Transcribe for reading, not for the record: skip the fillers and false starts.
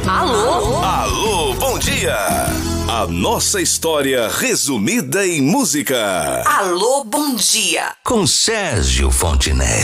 Alô? Alô, bom dia! A nossa história resumida em música. Alô, bom dia! Com Sérgio Fontenelle.